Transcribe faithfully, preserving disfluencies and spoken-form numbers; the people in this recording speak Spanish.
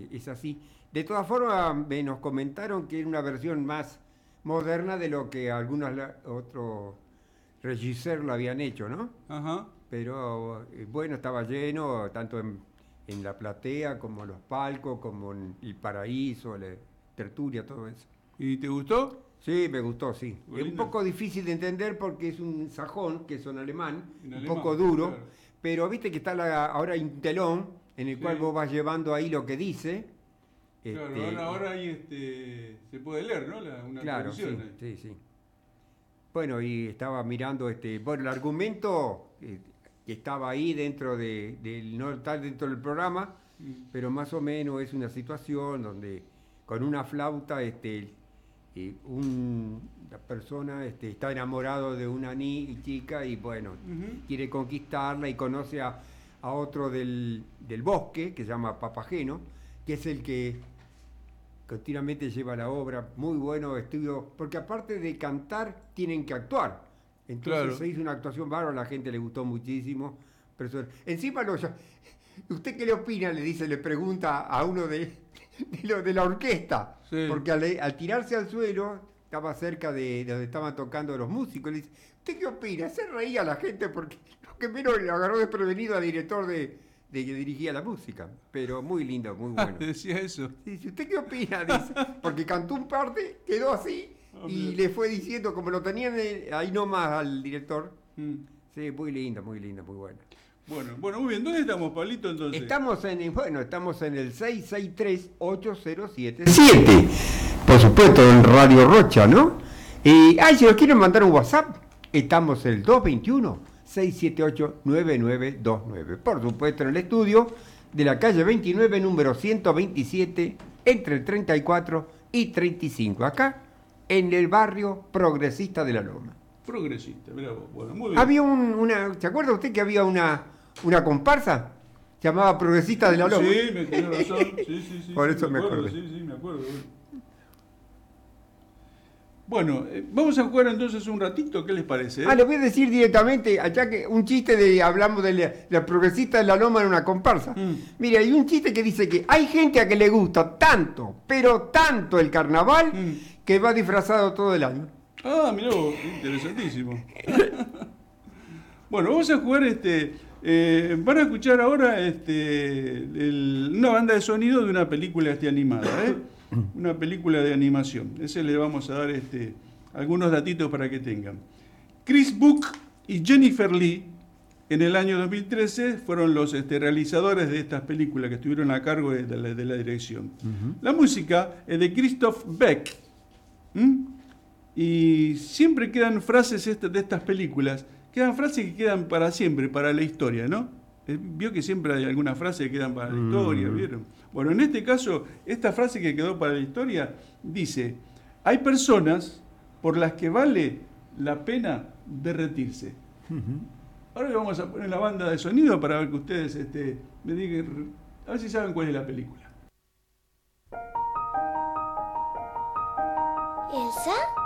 eh, es así. De todas formas, me nos comentaron que era una versión más moderna de lo que algunos la- otros regisseurs lo habían hecho, ¿no? Ajá. Pero eh, bueno, estaba lleno, tanto en, en la platea como en los palcos, como en el paraíso, la tertulia, todo eso. ¿Y te gustó? Sí, me gustó, sí. Muy Es un lindo. poco difícil de entender porque es un sajón, que es en alemán, En un alemán, poco duro, claro. pero viste que está la- ahora hay un telón en el Sí. cual vos vas llevando ahí lo que dice. Claro, Este, ahora, ahora ahí este, se puede leer, ¿no? La, una claro, sí, traducción ahí. sí, sí. Bueno, y estaba mirando, este, bueno, el argumento eh, que estaba ahí dentro de, del, no está dentro del programa, Mm. pero más o menos es una situación donde con una flauta, este, eh, un, la persona este, está enamorado de una ni chica y bueno, Ujú. quiere conquistarla y conoce a, a otro del, del bosque que se llama Papageno, que es el que continuamente lleva la obra, muy bueno estudio, porque aparte de cantar, tienen que actuar. Entonces Claro. se hizo una actuación bárbara, a la gente le gustó muchísimo. Pero eso- encima, lo, ¿usted qué le opina? Le dice, le pregunta a uno de, de, lo- de la orquesta, Sí. porque al, al tirarse al suelo, estaba cerca de, de donde estaban tocando los músicos, le dice, ¿usted qué opina? Se reía la gente porque lo que menos le agarró desprevenido al director de, de que dirigía la música. Pero muy lindo, muy Ah, bueno. decía eso. Dice, ¿usted qué opina? Dice, porque cantó un parte, quedó así Ah, y mira. le fue diciendo, como lo tenían eh, ahí nomás al director. Mm. Sí, muy linda, muy linda, muy buena. Bueno, bueno, muy bien. ¿Dónde estamos, Pablito, entonces? Estamos en, bueno, estamos en el seis seis tres, ocho cero siete siete. Por supuesto, en Radio Rocha, ¿no? Y, ay, si nos quieren mandar un WhatsApp, estamos en el dos veintiuno, seiscientos setenta y ocho, noventa y nueve veintinueve. Por supuesto, en el estudio de la calle veintinueve, número ciento veintisiete, entre el treinta y cuatro y treinta y cinco, acá, en el barrio Progresista de la Loma. Progresista, mirá vos. Bueno, muy bien. Había un, una, ¿se acuerda usted que había una, una comparsa? Llamaba Progresista de la Loma. Sí, me tiene razón. Sí, sí, sí. Por sí, eso me acuerdo, acordé. Sí, sí, me acuerdo. Bueno, eh, vamos a jugar entonces un ratito, ¿qué les parece? eh? Ah, le voy a decir directamente, allá que un chiste de, hablamos de la, la Progresista de la Loma en una comparsa. Mm. Mire, hay un chiste que dice que hay gente a que le gusta tanto, pero tanto el carnaval, Mm. que va disfrazado todo el año. Ah, mirá vos, interesantísimo. Bueno, vamos a jugar este. Eh, van a escuchar ahora este, el- una banda de sonido de una película este, animada, ¿eh? Una película de animación. Ese le vamos a dar este, algunos datitos para que tengan. Chris Book y Jennifer Lee, en el año dos mil trece, fueron los este, realizadores de estas películas que estuvieron a cargo de, de la, de la dirección. La música es de Christoph Beck. ¿Mm? Y siempre quedan frases este- de estas películas, quedan frases que quedan para siempre, para la historia, ¿no? Eh, Vio que siempre hay algunas frases que quedan para la historia, ¿vieron? Bueno, en este caso, esta frase que quedó para la historia dice, hay personas por las que vale la pena derretirse. Ahora le vamos a poner la banda de sonido para ver que ustedes este, me digan, a ver si saben cuál es la película. ¿Elsa?